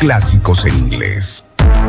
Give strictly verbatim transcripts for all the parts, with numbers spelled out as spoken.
clásicos en inglés.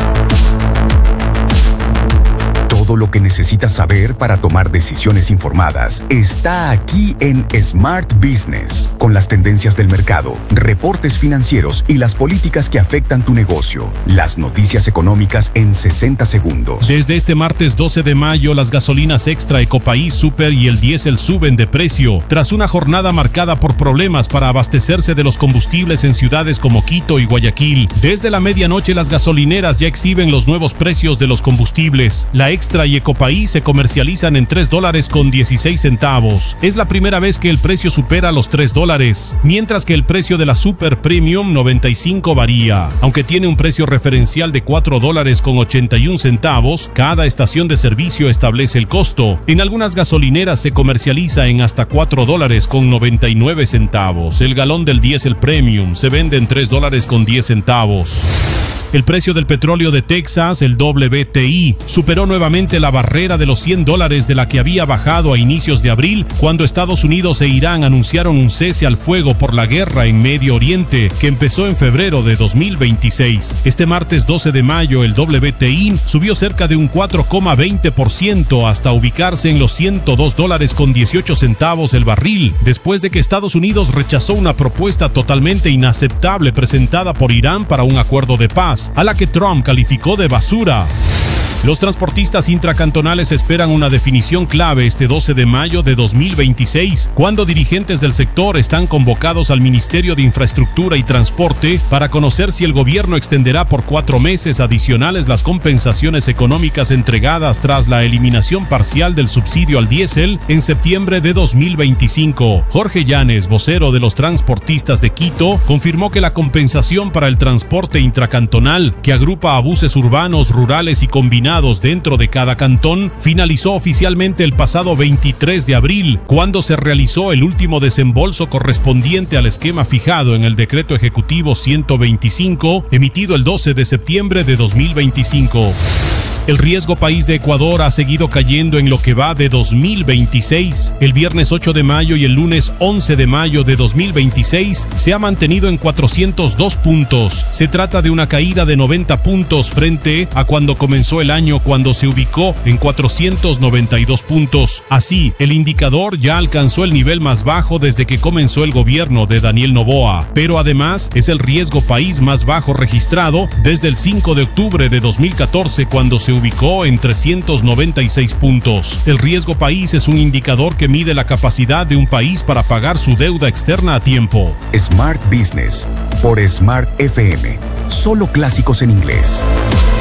Todo lo que necesitas saber para tomar decisiones informadas está aquí en Smart Business, con las tendencias del mercado, reportes financieros y las políticas que afectan tu negocio. Las noticias económicas en sesenta segundos. Desde este martes doce de mayo, las gasolinas Extra, Ecopaís, Super y el diésel suben de precio, tras una jornada marcada por problemas para abastecerse de los combustibles en ciudades como Quito y Guayaquil. Desde la medianoche, las gasolineras ya exhiben los nuevos precios de los combustibles. La Extra y Ecopaís se comercializan en tres dólares con dieciséis centavos. Es la primera vez que el precio supera los tres dólares, mientras que el precio de la Super Premium noventa y cinco varía. Aunque tiene un precio referencial de cuatro dólares con ochenta y un centavos, cada estación de servicio establece el costo. En algunas gasolineras se comercializa en hasta cuatro dólares con noventa y nueve centavos. El galón del diésel Premium se vende en tres dólares con diez centavos. El precio del petróleo de Texas, el W T I, superó nuevamente la barrera de los cien dólares de la que había bajado a inicios de abril, cuando Estados Unidos e Irán anunciaron un cese al fuego por la guerra en Medio Oriente, que empezó en febrero de dos mil veintiséis. Este martes doce de mayo, el W T I subió cerca de un cuatro coma veinte por ciento hasta ubicarse en los ciento dos dólares con dieciocho centavos el barril, después de que Estados Unidos rechazó una propuesta totalmente inaceptable presentada por Irán para un acuerdo de paz, a la que Trump calificó de basura. Los transportistas intracantonales esperan una definición clave este doce de mayo de dos mil veintiséis, cuando dirigentes del sector están convocados al Ministerio de Infraestructura y Transporte para conocer si el gobierno extenderá por cuatro meses adicionales las compensaciones económicas entregadas tras la eliminación parcial del subsidio al diésel en septiembre de dos mil veinticinco. Jorge Llanes, vocero de los transportistas de Quito, confirmó que la compensación para el transporte intracantonal, que agrupa a buses urbanos, rurales y combinados dentro de cada cantón, finalizó oficialmente el pasado veintitrés de abril, cuando se realizó el último desembolso correspondiente al esquema fijado en el Decreto Ejecutivo ciento veinticinco, emitido el doce de septiembre de dos mil veinticinco. El riesgo país de Ecuador ha seguido cayendo en lo que va de dos mil veintiséis. El viernes ocho de mayo y el lunes once de mayo de dos mil veintiséis se ha mantenido en cuatrocientos dos puntos. Se trata de una caída de noventa puntos frente a cuando comenzó el año, cuando se ubicó en cuatrocientos noventa y dos puntos. Así, el indicador ya alcanzó el nivel más bajo desde que comenzó el gobierno de Daniel Noboa, pero además es el riesgo país más bajo registrado desde el cinco de octubre de dos mil catorce, cuando se ubicó en trescientos noventa y seis puntos. El riesgo país es un indicador que mide la capacidad de un país para pagar su deuda externa a tiempo. Smart Business por Smart F M. Solo clásicos en inglés.